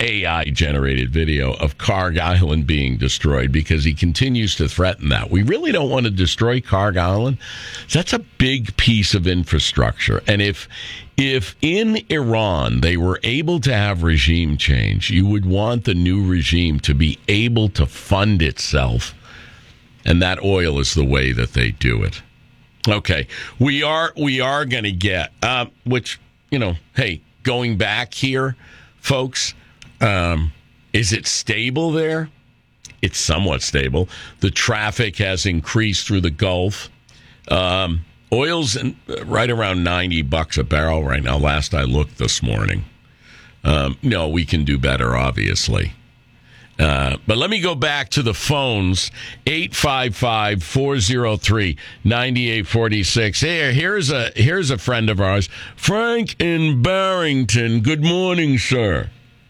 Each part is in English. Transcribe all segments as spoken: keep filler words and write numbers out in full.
A I-generated video of Karg Island being destroyed because he continues to threaten that. We really don't want to destroy Karg Island. That's a big piece of infrastructure. And if if in Iran they were able to have regime change, you would want the new regime to be able to fund itself. And that oil is the way that they do it. Okay, we are we are going to get, uh, which, you know, hey, going back here, folks, um, is it stable there? It's somewhat stable. The traffic has increased through the Gulf. Um, oil's in, right around ninety bucks a barrel right now, last I looked this morning. Um, no, we can do better, obviously. Uh, but let me go back to the phones, eight five five, four oh three, nine eight four six. Here, here's a here's a friend of ours, Frank in Barrington. Good morning, sir.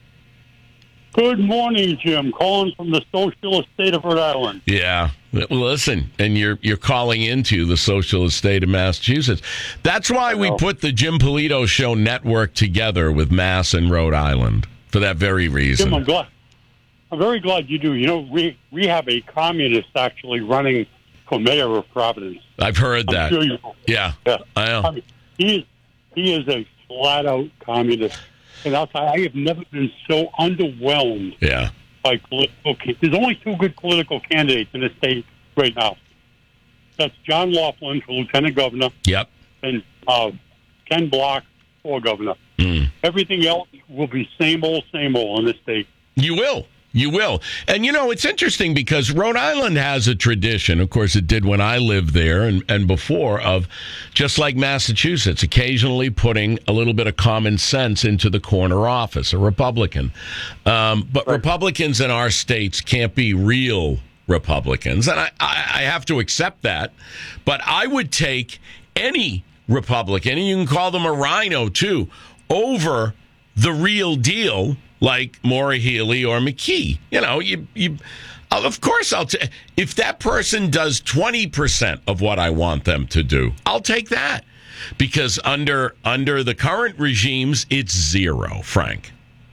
Good morning, Jim. Calling from the socialist state of Rhode Island. Yeah. Listen, and you're you're calling into the socialist state of Massachusetts. That's why we put the Jim Polito Show network together with Mass and Rhode Island, for that very reason. Jim, I'm glad. I'm very glad you do. You know, we we have a communist actually running for mayor of Providence. I've heard I'm that. Sure you know. Yeah, yeah, I know. I mean, he is he is a flat out communist, and I'll tell you, I have never been so underwhelmed. Yeah. By political, there's only two good political candidates in the state right now. That's John Laughlin for lieutenant governor. Yep. And uh, Ken Block for governor. Mm. Everything else will be same old, same old in this state. You will. You will. And, you know, it's interesting because Rhode Island has a tradition, of course it did when I lived there and, and before, of just like Massachusetts, occasionally putting a little bit of common sense into the corner office, a Republican. Um, but right. Republicans in our states can't be real Republicans, and I, I, I have to accept that. But I would take any Republican, and you can call them a rhino too, over the real deal, like Maura Healey or McKee. You know, you, you, of course, I'll t- if that person does twenty percent of what I want them to do, I'll take that. Because under under the current regimes, it's zero, Frank.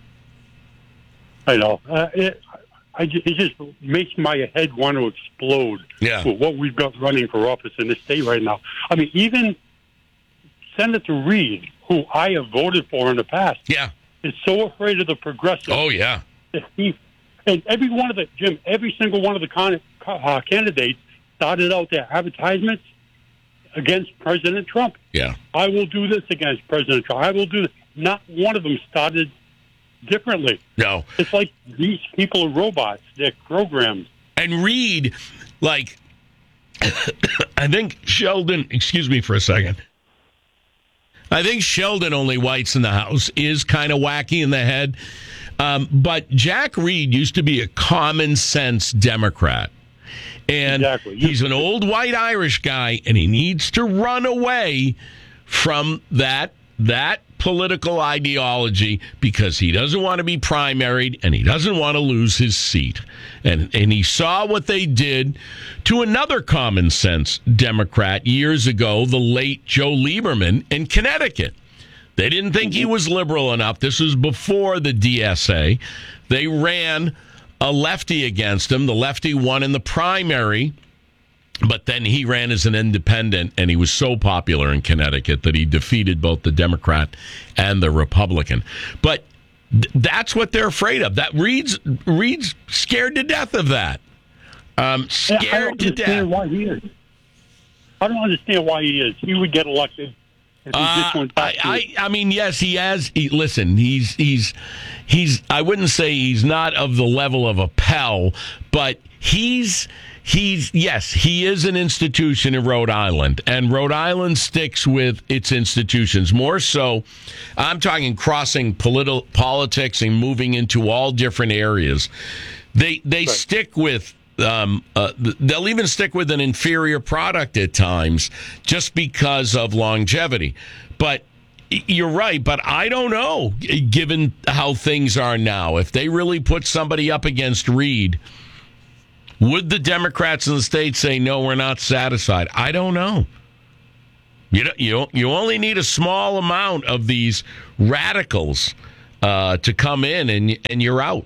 I know. Uh, it, I, it just makes my head want to explode yeah. for what we've got running for office in this state right now. I mean, even Senator Reid, who I have voted for in the past, yeah. is so afraid of the progressive. Oh, yeah. He, and every one of the, Jim, every single one of the con, uh, candidates started out their advertisements against President Trump. Yeah. I will do this against President Trump. I will do this. Not one of them started differently. No. It's like these people are robots. They're programmed. And Reid, like, I think Sheldon, excuse me for a second. I think Sheldon Only Whites in the House is kind of wacky in the head. Um, but Jack Reed used to be a common sense Democrat. And exactly. he's an old white Irish guy, and he needs to run away from that that political ideology because he doesn't want to be primaried and he doesn't want to lose his seat. And and he saw what they did to another common sense Democrat years ago, the late Joe Lieberman in Connecticut. They didn't think he was liberal enough. This was before the D S A. They ran a lefty against him. The lefty won in the primary, but then he ran as an independent, and he was so popular in Connecticut that he defeated both the Democrat and the Republican. But th- that's what they're afraid of. That Reed's, Reed's scared to death of that. Um, scared to death. I don't understand why he is. I don't understand why he is. He would get elected. If he Uh, just went back to I, I, I mean, yes, he has. He, listen, he's he's he's. I wouldn't say he's not of the level of a Pell, but he's he's yes, he is an institution in Rhode Island, and Rhode Island sticks with its institutions more so. I'm talking crossing political politics and moving into all different areas. They they right. stick with. Um, uh, they'll even stick with an inferior product at times just because of longevity. But you're right, but I don't know, given how things are now. If they really put somebody up against Reed, would the Democrats in the state say, no, we're not satisfied? I don't know. You don't, you don't, you only need a small amount of these radicals uh, to come in, and and you're out.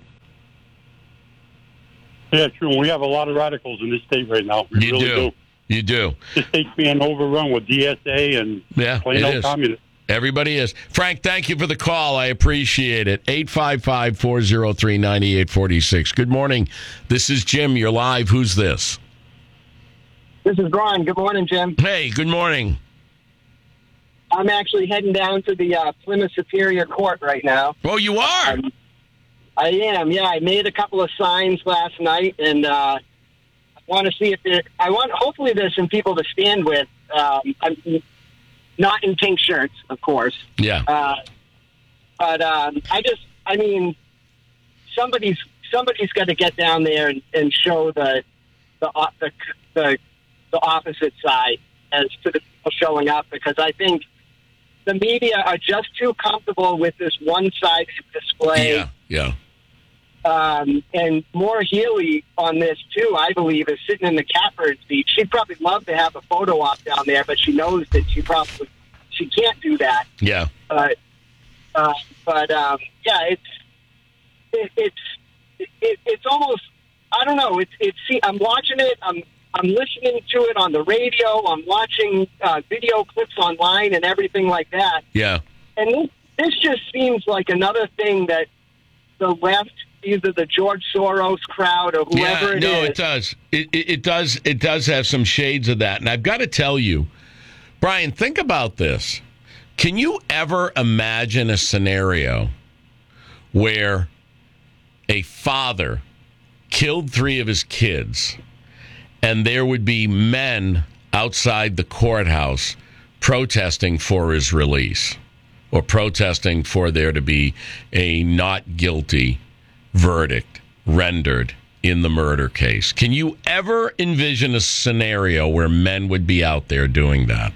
Yeah, true. We have a lot of radicals in this state right now. We You really do. do. You do. This state's being overrun with D S A and Yeah, plain it old is. communists. Everybody is. Frank, thank you for the call. I appreciate it. eight five five, four oh three, nine eight four six. Good morning. This is Jim. You're live. Who's this? This is Brian. Good morning, Jim. Hey, good morning. I'm actually heading down to the uh, Plymouth Superior Court right now. Oh, you are? Um, I am, yeah. I made a couple of signs last night, and uh, I want to see if there, I want, hopefully there's some people to stand with. Um, I'm not in pink shirts, of course. Yeah. Uh, but um, I just, I mean, somebody's somebody's got to get down there and, and show the the, the the the opposite side as to the people showing up, because I think the media are just too comfortable with this one-sided display. Yeah, yeah. Um, and Maura Healey on this, too, I believe, is sitting in the catbird seat. She'd probably love to have a photo op down there, but she knows that she probably she can't do that. Yeah. But, uh, but um, yeah, it's it, it's it, it's almost, I don't know. It's it's. See, I'm watching it. I'm I'm listening to it on the radio. I'm watching uh, video clips online and everything like that. Yeah. And this, this just seems like another thing that the left, either the George Soros crowd or whoever yeah, it no, is. it does. It, it, it does. It does have some shades of that. And I've got to tell you, Brian, think about this. Can you ever imagine a scenario where a father killed three of his kids and there would be men outside the courthouse protesting for his release or protesting for there to be a not guilty verdict rendered in the murder case? Can you ever envision a scenario where men would be out there doing that?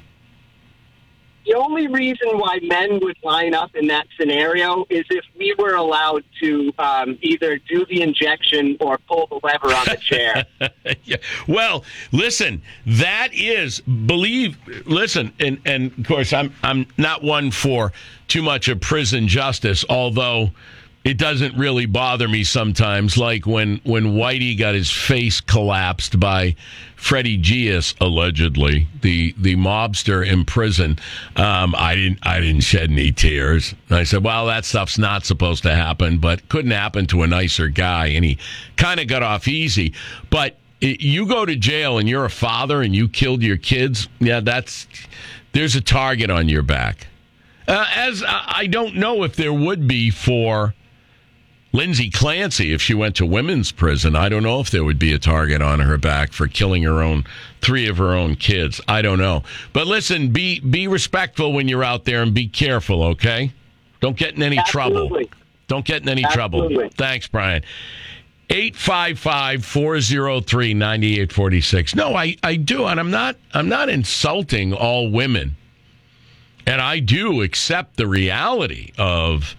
The only reason why men would line up in that scenario is if we were allowed to um, either do the injection or pull the lever on the chair. Yeah. Well, listen, that is, believe, listen, and, and of course, I'm I'm not one for too much of prison justice, although it doesn't really bother me sometimes, like when, when Whitey got his face collapsed by Freddie Gius, allegedly, the, the mobster in prison. Um, I didn't I didn't shed any tears. And I said, well, that stuff's not supposed to happen, but couldn't happen to a nicer guy. And he kind of got off easy. But it, you go to jail and you're a father and you killed your kids, yeah, that's there's a target on your back. Uh, as I, I don't know if there would be for Lindsay Clancy, if she went to women's prison. I don't know if there would be a target on her back for killing her own three of her own kids. I don't know. But listen, be be respectful when you're out there and be careful, okay? Don't get in any Absolutely. trouble. Don't get in any Absolutely. trouble. Thanks, Brian. eight five five, four oh three, nine eight four six. No, I, I do, and I'm not I'm not insulting all women. And I do accept the reality of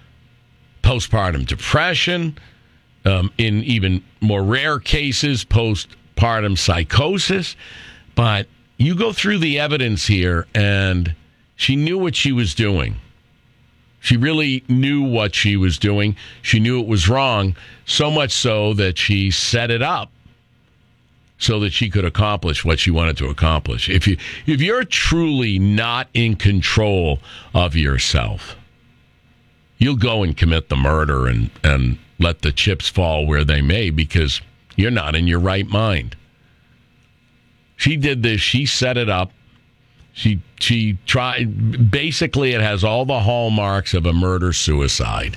postpartum depression, um, in even more rare cases, postpartum psychosis. But you go through the evidence here, and she knew what she was doing. She really knew what she was doing. She knew it was wrong, so much so that she set it up so that she could accomplish what she wanted to accomplish. If you if you're truly not in control of yourself, you'll go and commit the murder and, and let the chips fall where they may, because you're not in your right mind. She did this. She set it up. She she tried. Basically, it has all the hallmarks of a murder-suicide.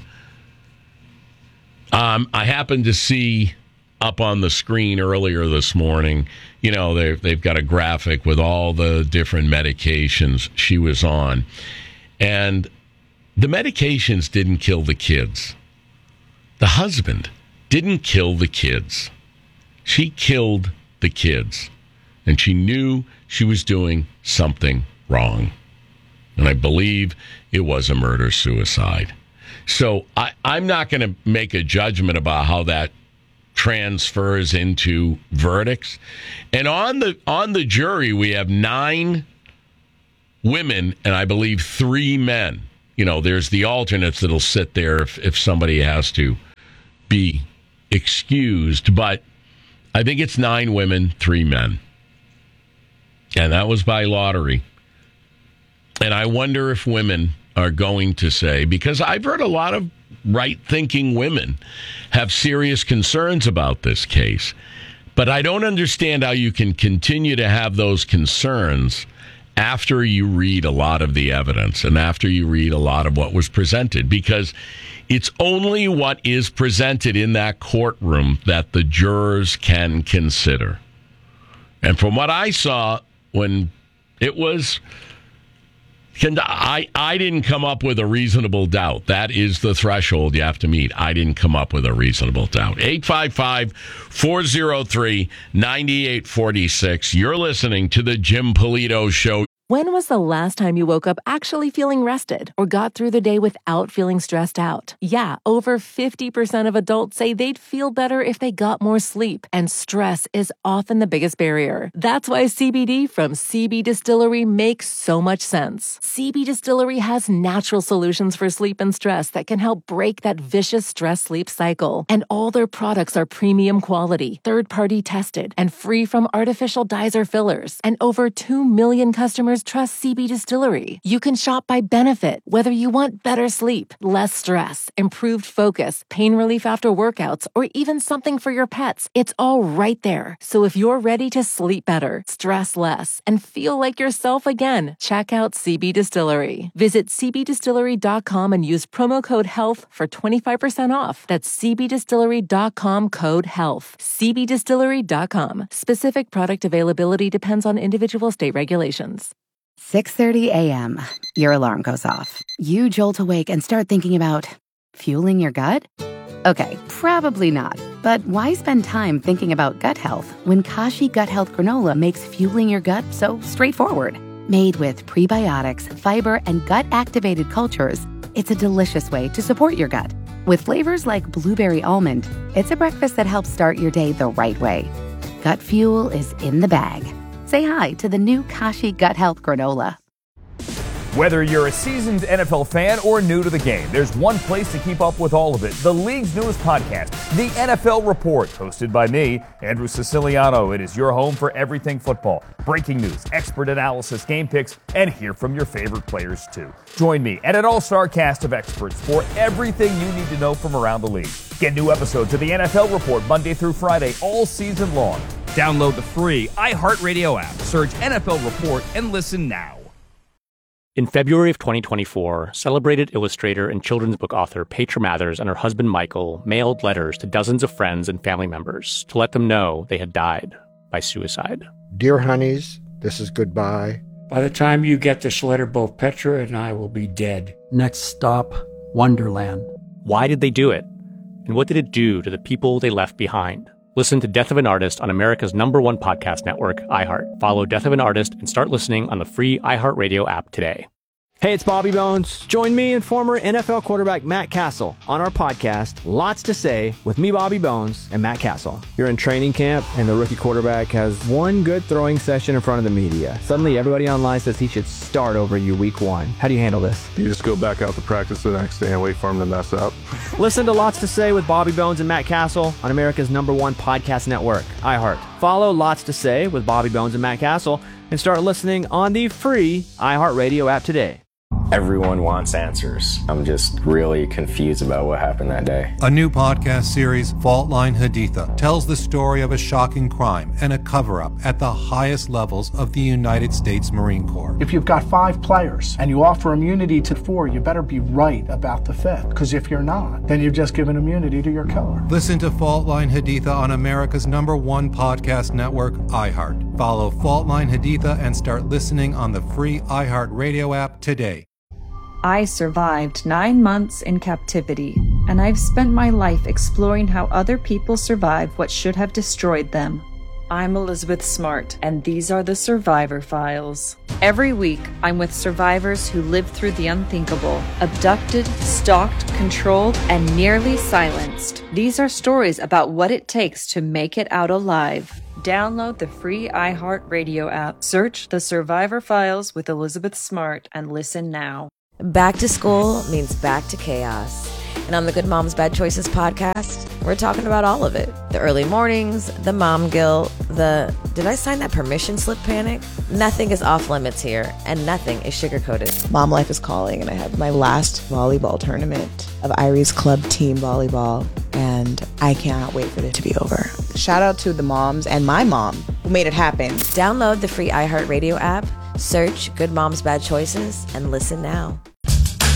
Um, I happened to see up on the screen earlier this morning, you know, they've, they've got a graphic with all the different medications she was on. And the medications didn't kill the kids. The husband didn't kill the kids. She killed the kids. And she knew she was doing something wrong. And I believe it was a murder-suicide. So I, I'm not going to make a judgment about how that transfers into verdicts. And on the on the jury, we have nine women and I believe three men. you know, there's the alternates that'll sit there if, if somebody has to be excused. But I think it's nine women, three men. And that was by lottery. And I wonder if women are going to say, because I've heard a lot of right-thinking women have serious concerns about this case. But I don't understand how you can continue to have those concerns after you read a lot of the evidence and after you read a lot of what was presented, because it's only what is presented in that courtroom that the jurors can consider. And from what I saw, when it was, I, I didn't come up with a reasonable doubt. That is the threshold you have to meet. I didn't come up with a reasonable doubt. eight five five, four oh three, nine eight four six. You're listening to the Jim Polito Show. When was the last time you woke up actually feeling rested or got through the day without feeling stressed out? Yeah, over fifty percent of adults say they'd feel better if they got more sleep, and stress is often the biggest barrier. That's why C B D from C B Distillery makes so much sense. C B Distillery has natural solutions for sleep and stress that can help break that vicious stress-sleep cycle. And all their products are premium quality, third-party tested, and free from artificial dyes or fillers. And over two million customers trust C B Distillery. You can shop by benefit, whether you want better sleep, less stress, improved focus, pain relief after workouts, or even something for your pets. It's all right there. So if you're ready to sleep better, stress less, and feel like yourself again, check out C B Distillery. Visit c b distillery dot com and use promo code HEALTH for twenty-five percent off. That's c b distillery dot com, code HEALTH. c b distillery dot com. Specific product availability depends on individual state regulations. six thirty a.m. Your alarm goes off. You jolt awake and start thinking about fueling your gut? Okay, probably not. But why spend time thinking about gut health when Kashi Gut Health Granola makes fueling your gut so straightforward? Made with prebiotics, fiber, and gut-activated cultures, it's a delicious way to support your gut. With flavors like blueberry almond, it's a breakfast that helps start your day the right way. Gut fuel is in the bag. Say hi to the new Kashi Gut Health Granola. Whether you're a seasoned N F L fan or new to the game, there's one place to keep up with all of it. The league's newest podcast, The N F L Report, hosted by me, Andrew Siciliano. It is your home for everything football. Breaking news, expert analysis, game picks, and hear from your favorite players, too. Join me and an all-star cast of experts for everything you need to know from around the league. Get new episodes of The N F L Report Monday through Friday all season long. Download the free iHeartRadio app, search N F L Report, and listen now. In February of twenty twenty-four, celebrated illustrator and children's book author Petra Mathers and her husband Michael mailed letters to dozens of friends and family members to let them know they had died by suicide. Dear honeys, this is goodbye. By the time you get this letter, both Petra and I will be dead. Next stop, Wonderland. Why did they do it? And what did it do to the people they left behind? Listen to Death of an Artist on America's number one podcast network, iHeart. Follow Death of an Artist and start listening on the free iHeartRadio app today. Hey, it's Bobby Bones. Join me and former N F L quarterback Matt Castle on our podcast, Lots to Say, with me, Bobby Bones, and Matt Castle. You're in training camp, and the rookie quarterback has one good throwing session in front of the media. Suddenly, everybody online says he should start over you week one. How do you handle this? You just go back out to practice the next day and wait for him to mess up. Listen to Lots to Say with Bobby Bones and Matt Castle on America's number one podcast network, iHeart. Follow Lots to Say with Bobby Bones and Matt Castle and start listening on the free iHeartRadio app today. Everyone wants answers. I'm just really confused about what happened that day. A new podcast series, Fault Line Haditha, tells the story of a shocking crime and a cover-up at the highest levels of the United States Marine Corps. If you've got five players and you offer immunity to four, you better be right about the fifth. Because if you're not, then you've just given immunity to your killer. Listen to Fault Line Haditha on America's number one podcast network, iHeart. Follow Fault Line Haditha and start listening on the free iHeart Radio app today. I survived nine months in captivity, and I've spent my life exploring how other people survive what should have destroyed them. I'm Elizabeth Smart, and these are the Survivor Files. Every week, I'm with survivors who lived through the unthinkable, abducted, stalked, controlled, and nearly silenced. These are stories about what it takes to make it out alive. Download the free iHeartRadio app, search The Survivor Files with Elizabeth Smart, and listen now. Back to school means back to chaos. And on the Good Moms Bad Choices podcast, we're talking about all of it. The early mornings, the mom guilt, the did I sign that permission slip panic? Nothing is off limits here, and nothing is sugar-coated. Mom life is calling, and I have my last volleyball tournament of Irie's club team volleyball, and I cannot wait for it to be over. Shout out to the moms and my mom who made it happen. Download the free iHeartRadio app, search Good Moms Bad Choices, and listen now.